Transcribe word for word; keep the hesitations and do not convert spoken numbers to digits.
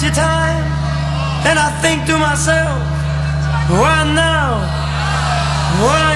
your time, and I think to myself, why now? Why